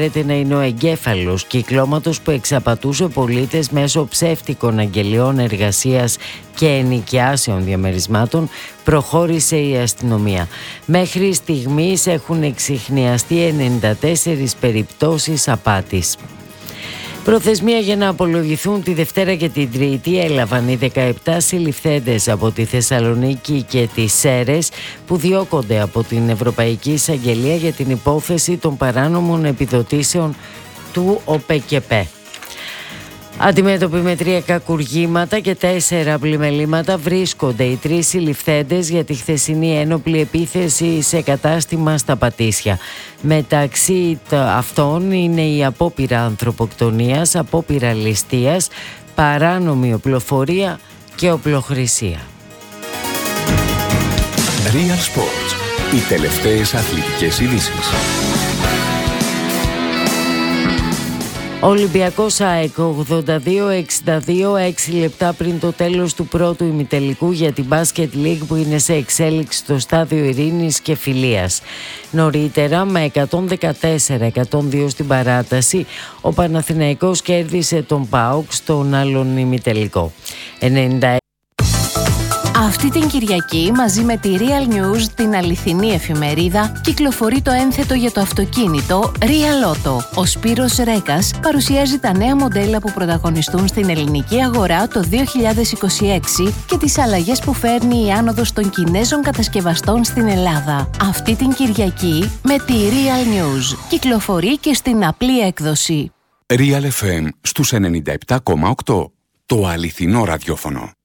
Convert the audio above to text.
αναφέρεται να είναι ο εγκέφαλος κυκλώματος που εξαπατούσε πολίτες μέσω ψεύτικων αγγελιών εργασίας και ενοικιάσεων διαμερισμάτων, προχώρησε η αστυνομία. Μέχρι στιγμής έχουν εξιχνιαστεί 94 περιπτώσεις απάτης. Προθεσμία για να απολογηθούν τη Δευτέρα και την Τρίτη έλαβαν οι 17 συλληφθέντες από τη Θεσσαλονίκη και τις Σέρρες που διώκονται από την Ευρωπαϊκή Εισαγγελία για την υπόθεση των παράνομων επιδοτήσεων του ΟΠΕΚΕΠΕ. Αντιμέτωποι με 3 κακουργήματα και 4 πλημελήματα βρίσκονται οι 3 συλληφθέντες για τη χθεσινή ένοπλη επίθεση σε κατάστημα στα Πατήσια. Μεταξύ αυτών είναι η απόπειρα ανθρωποκτονίας, απόπειρα ληστείας, παράνομη οπλοφορία και οπλοχρησία. Real Sports. Οι τελευταίες αθλητικές ειδήσεις. Ολυμπιακός ΑΕΚ 82-62, 6 λεπτά πριν το τέλος του πρώτου ημιτελικού για την Basket League που είναι σε εξέλιξη στο στάδιο ειρήνης και φιλίας. Νωρίτερα με 114-102 στην παράταση ο Παναθηναϊκός κέρδισε τον ΠΑΟΚ στον άλλον ημιτελικό. Αυτή την Κυριακή μαζί με τη Real News, την αληθινή εφημερίδα, κυκλοφορεί το ένθετο για το αυτοκίνητο Real Auto. Ο Σπύρος Ρέκας παρουσιάζει τα νέα μοντέλα που πρωταγωνιστούν στην ελληνική αγορά το 2026 και τις αλλαγές που φέρνει η άνοδος των Κινέζων κατασκευαστών στην Ελλάδα. Αυτή την Κυριακή με τη Real News. Κυκλοφορεί και στην απλή έκδοση. Real FM στους 97,8. Το αληθινό ραδιόφωνο.